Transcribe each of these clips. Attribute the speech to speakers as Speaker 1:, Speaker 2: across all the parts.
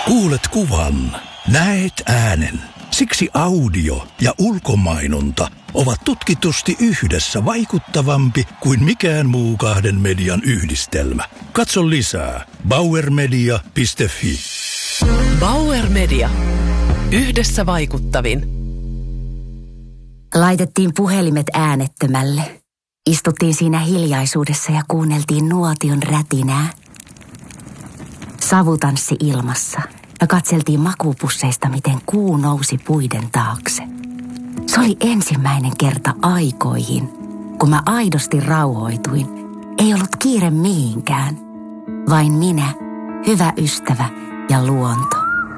Speaker 1: Kuulet kuvan, näet äänen. Siksi audio ja ulkomainonta ovat tutkitusti yhdessä vaikuttavampi kuin mikään muu kahden median yhdistelmä. Katso lisää bauermedia.fi.
Speaker 2: Bauer Media. Yhdessä vaikuttavin.
Speaker 3: Laitettiin puhelimet äänettömälle. Istuttiin siinä hiljaisuudessa ja kuunneltiin nuotion rätinää. Savu tanssi ilmassa ja katseltiin makuupusseista, miten kuu nousi puiden taakse. Se oli ensimmäinen kerta aikoihin, kun mä aidosti rauhoituin. Ei ollut kiire mihinkään. Vain minä, hyvä ystävä ja luonto.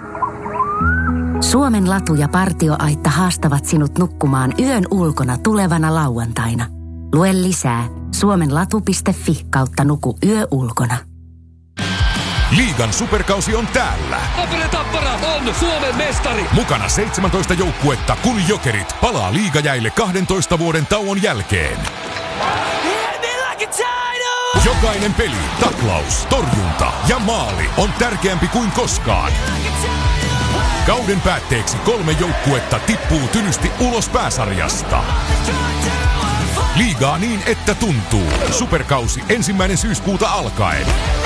Speaker 3: Suomen latu ja partioaitta haastavat sinut nukkumaan yön ulkona tulevana lauantaina. Lue lisää suomenlatu.fi/, nuku yö ulkona.
Speaker 4: Liigan superkausi on täällä.
Speaker 5: Tappara on Suomen mestari.
Speaker 4: Mukana 17 joukkuetta, kun Jokerit palaa liigajäille 12 vuoden tauon jälkeen. Jokainen peli, taklaus, torjunta ja maali on tärkeämpi kuin koskaan. Kauden päätteeksi 3 joukkuetta tippuu tylysti ulos pääsarjasta. Liigaa niin, että tuntuu. Superkausi 1. syyskuuta alkaen.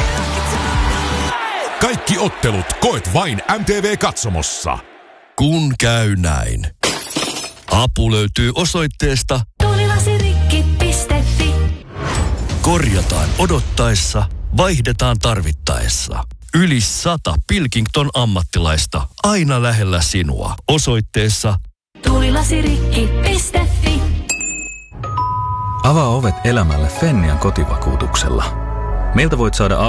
Speaker 4: Kaikki ottelut koet vain MTV-katsomossa.
Speaker 6: Kun käy näin. Apu löytyy osoitteesta
Speaker 7: tulilasirikki.fi.
Speaker 6: Korjataan odottaessa, vaihdetaan tarvittaessa. Yli 100 Pilkington ammattilaista aina lähellä sinua. Osoitteessa
Speaker 7: tulilasirikki.fi.
Speaker 8: Avaa ovet elämälle Fennian kotivakuutuksella. Meiltä voit saada